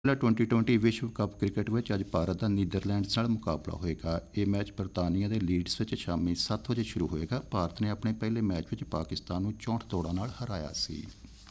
2020 ਵਿਸ਼ਵ cup cricket ਵਿੱਚ ਅੱਜ ਭਾਰਤ ਦਾ ਨੀਦਰਲੈਂਡਸ ਨਾਲ ਮੁਕਾਬਲਾ ਹੋਏਗਾ। ਇਹ ਮੈਚ ਬਰਤਾਨੀਆ ਦੇ ਲੀਡਸ ਵਿੱਚ ਸ਼ਾਮੀ 7 ਵਜੇ ਸ਼ੁਰੂ ਹੋਏਗਾ। ਭਾਰਤ ਨੇ ਆਪਣੇ ਪਹਿਲੇ ਮੈਚ ਵਿੱਚ ਪਾਕਿਸਤਾਨ ਨੂੰ 64 ਦੌੜਾਂ ਨਾਲ ਹਰਾਇਆ ਸੀ।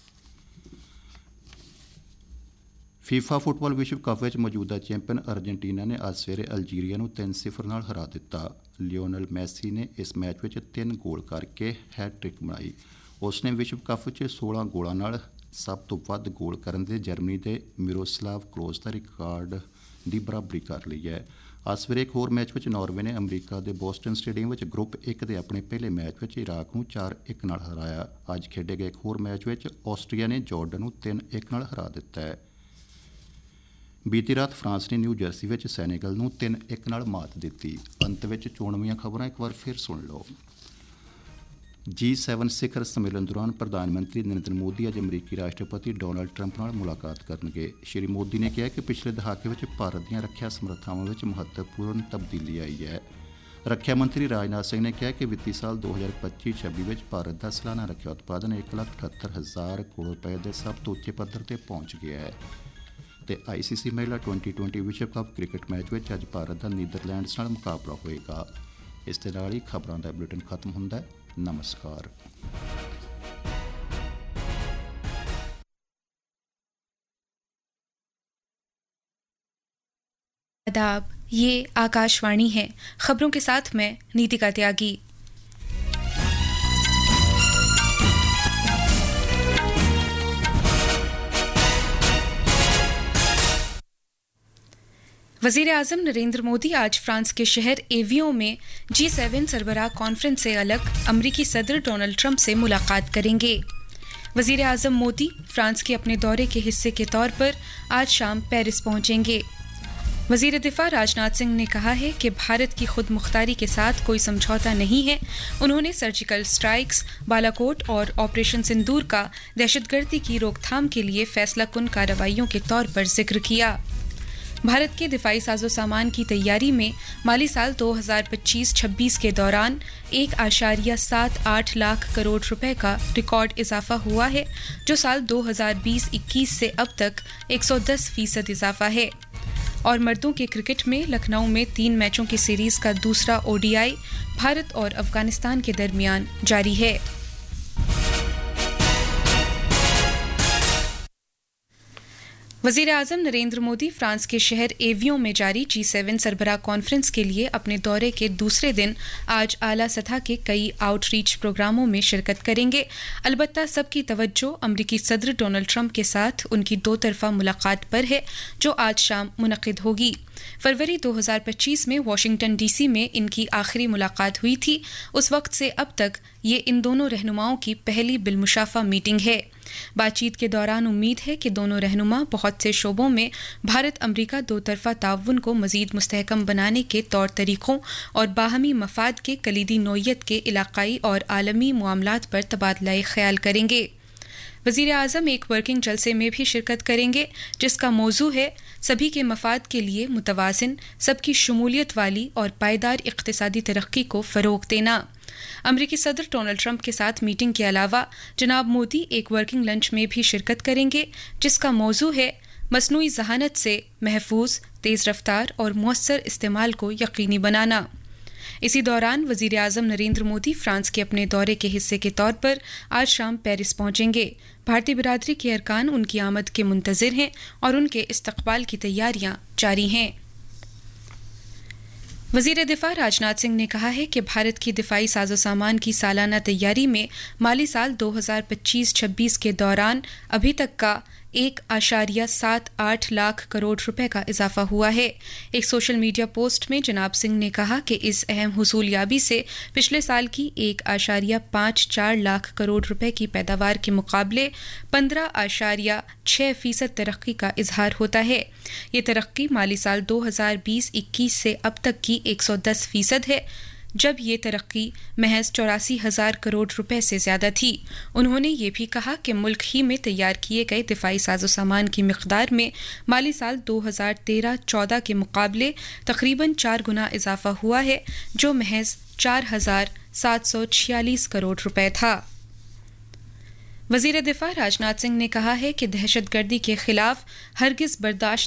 ਫੀਫਾ ਫੁੱਟਬਾਲ ਵਿਸ਼ਵ ਕੱਪ ਵਿੱਚ ਮੌਜੂਦਾ ਚੈਂਪੀਅਨ ਅਰਜਨਟੀਨਾ ਨੇ ਅੱਜ ਸਵੇਰੇ ਅਲਜੀਰੀਆ ਨੂੰ 3-0 ਨਾਲ ਹਰਾ ਦਿੱਤਾ। ਲਿਓਨਲ ਮੈਸੀ ਨੇ ਇਸ ਮੈਚ ਵਿੱਚ 3 ਗੋਲ ਕਰਕੇ ਹੈਟ-ਟ੍ਰਿਕ ਬਣਾਈ। ਉਸ ਨੇ ਵਿਸ਼ਵ ਕੱਪ ਵਿੱਚ 16 ਗੋਲਾਂ ਨਾਲ ਸਭ ਤੋਂ ਵੱਧ ਗੋਲ ਕਰਨ ਦੇ ਜਰਮਨੀ ਦੇ ਮਿਰੋਸਲਾਵ ਕਲੋਜ਼ ਦਾ ਰਿਕਾਰਡ ਦੀ ਬਰਾਬਰੀ ਕਰ ਲਈ ਹੈ। ਅੱਜ ਸਵੇਰੇ ਇੱਕ ਹੋਰ ਮੈਚ ਵਿੱਚ ਨਾਰਵੇ ਨੇ ਅਮਰੀਕਾ ਦੇ ਬੋਸਟਨ ਸਟੇਡੀਅਮ ਵਿੱਚ ਗਰੁੱਪ 1 ਦੇ ਆਪਣੇ ਪਹਿਲੇ ਮੈਚ ਵਿੱਚ ਇਰਾਕ ਨੂੰ 4-1 ਨਾਲ ਹਰਾਇਆ। ਅੱਜ ਖੇਡੇ ਗਏ ਇੱਕ ਹੋਰ ਮੈਚ ਵਿੱਚ ਆਸਟਰੀਆ ਨੇ ਜਾਰਡਨ ਨੂੰ 3-1 ਨਾਲ ਹਰਾ ਦਿੱਤਾ ਹੈ। ਬੀਤੀ ਰਾਤ ਫਰਾਂਸ ਨੇ ਨਿਊ ਜਰਸੀ ਵਿੱਚ ਸੈਨੇਗਲ ਨੂੰ 3-1 ਨਾਲ ਮਾਤ ਦਿੱਤੀ। ਅੰਤ ਵਿੱਚ ਚੋਣਵੀਆਂ ਖਬਰਾਂ ਇੱਕ ਵਾਰ ਫਿਰ ਸੁਣ ਲਓ। G7 ਸਿਖਰ ਸੰਮੇਲਨ ਦੌਰਾਨ ਪ੍ਰਧਾਨ ਮੰਤਰੀ ਨਰਿੰਦਰ ਮੋਦੀ ਅੱਜ ਅਮਰੀਕੀ ਰਾਸ਼ਟਰਪਤੀ ਡੋਨਾਲਡ ਟਰੰਪ ਨਾਲ ਮੁਲਾਕਾਤ ਕਰਨਗੇ। ਸ਼੍ਰੀ ਮੋਦੀ ਨੇ ਕਿਹਾ ਕਿ ਪਿਛਲੇ ਦਹਾਕੇ ਵਿੱਚ ਭਾਰਤ ਦੀਆਂ ਰੱਖਿਆ ਸਮਰੱਥਾਵਾਂ ਵਿੱਚ ਮਹੱਤਵਪੂਰਨ ਤਬਦੀਲੀ ਆਈ ਹੈ। ਰੱਖਿਆ ਮੰਤਰੀ ਰਾਜਨਾਥ ਸਿੰਘ ਨੇ ਕਿਹਾ ਕਿ ਵਿੱਤੀ ਸਾਲ 2025-26 ਵਿੱਚ ਭਾਰਤ ਦਾ ਸਾਲਾਨਾ ਰੱਖਿਆ ਉਤਪਾਦਨ 1,78,000 ਕਰੋੜ ਰੁਪਏ ਦੇ ਸਭ ਤੋਂ ਉੱਚੇ ਪੱਧਰ ਤੇ ਪਹੁੰਚ ਗਿਆ ਹੈ। ਤੇ ICC ਮਹਿਲਾ 2020 ਵਿਸ਼ਵ ਕੱਪ ਕ੍ਰਿਕਟ ਮੈਚ ਵਿੱਚ ਅੱਜ ਭਾਰਤ ਦਾ ਨੀਦਰਲੈਂਡਸ ਨਾਲ ਮੁਕਾਬਲਾ ਹੋਏਗਾ। ਇਸ ਦੇ ਨਾਲ ਹੀ ਖਬਰਾਂ ਦਾ ਬੁਲੇਟਿਨ ਖਤਮ ਹੁੰਦਾ ਹੈ। नमस्कार। आदाब, ये आकाशवाणी है। खबरों के साथ मैं नीतिका त्यागी। वज़ीर-ए-आज़म नरेंद्र मोदी आज फ्रांस के शहर एवियों में G7 सरबराह कॉन्फ्रेंस से अलग अमरीकी सदर डोनाल्ड ट्रंप से मुलाकात करेंगे। वज़ीर-ए-आज़म मोदी फ्रांस के अपने दौरे के हिस्से के तौर पर आज शाम पेरिस पहुंचेंगे। वज़ीर दिफा राजनाथ सिंह ने कहा है कि भारत की खुद मुख्तारी के साथ कोई समझौता नहीं है। उन्होंने सर्जिकल स्ट्राइक्स, बालाकोट और ऑपरेशन सिंदूर का दहशतगर्दी की रोकथाम के लिए फैसलाकुन कार्रवाइयों के तौर पर जिक्र किया। भारत के दिफाई साजो सामान की तैयारी में माली साल 2025-26 के दौरान 1.78 लाख करोड़ रुपए का रिकॉर्ड इजाफा हुआ है, जो साल 2020-21 से अब तक 110% इजाफा है। और मर्दों के क्रिकेट में लखनऊ में 3 मैचों की सीरीज का दूसरा ODI भारत और अफगानिस्तान के दरमियान जारी है। वज़ीर-ए-आज़म नरेंद्र मोदी फ्रांस के शहर एवियों में जारी G7 सरबराह कॉन्फ्रेंस के लिए अपने दौरे के दूसरे दिन आज आला सतह के कई आउटरीच प्रोग्रामों में शिरकत करेंगे। अलबत्ता सबकी तवज्जो अमरीकी सदर डोनाल्ड ट्रंप के साथ उनकी 2 तरफा मुलाकात पर है, जो आज शाम मुनक़िद होगी। फरवरी 2025 में वाशिंगटन DC में इनकी आखिरी मुलाकात हुई थी। उस वक्त से अब तक ये इन दोनों रहनुमाओं की पहली बिलमुशाफा मीटिंग है। बातचीत के दौरान उम्मीद है कि दोनों रहनुमा बहुत से शोबों में भारत अमरीका 2 तरफा ताउन को मज़ीद मुस्तहकम बनाने के तौर तरीक़ों और बाहमी मफाद के कलीदी नोयत के इलाक़ाई और आलमी मामलात पर तबादला ख़याल करेंगे। वज़ीर-ए-आज़म एक वर्किंग जलसे में भी शिरकत करेंगे, जिसका मौजू है सभी के मफाद के लिए मुतवाज़िन, सबकी शमूलियत वाली और पायदार इक़्तिसादी तरक्की को फ़रोग़ देना। अमरीकी सदर डोनाल्ड ट्रंप के साथ मीटिंग के अलावा जनाब मोदी एक वर्किंग लंच में भी शिरकत करेंगे, जिसका मौजू है मसनूई ज़हानत से महफूज, तेज़ रफ्तार और मुअस्सर इस्तेमाल को यकीनी बनाना। इसी दौरान वज़ीर-ए-आज़म नरेंद्र मोदी फ्रांस के अपने दौरे के हिस्से के तौर पर आज शाम पेरिस पहुंचेंगे। भारतीय बिरादरी के अरकान उनकी आमद के मुंतज़िर हैं और उनके इस्तकबाल की तैयारियां जारी हैं। वज़ीर दिफा राजनाथ सिंह ने कहा है कि भारत की दिफाई साजो सामान की सालाना तैयारी में माली साल 2025-26 के दौरान अभी तक का 1.78 लाख करोड़ रुपए का इजाफा हुआ है। एक सोशल मीडिया पोस्ट में जनाब सिंह ने कहा कि इस अहम हुसूलियाबी से पिछले साल की 1.54 लाख करोड़ रुपए की पैदावार के मुकाबले 15.6% तरक्की का इजहार होता है। ये तरक्की माली साल 2020-21 से अब तक की 110% है, जब ये तरक्की महज 84,000 करोड़ रुपए से ज़्यादा थी। उन्होंने ये भी कहा कि मुल्क ही में तैयार किए गए दिफाई साजो सामान की मिक़दार में माली साल 2013-14 के मुकाबले तकरीबन 4 गुना इजाफा हुआ है, जो महज 4,746 करोड़ रुपए था। वज़ीर दिफा राजनाथ सिंह ने कहा है कि दहशतगर्दी के खिलाफ हरगिज़ बर्दाश्त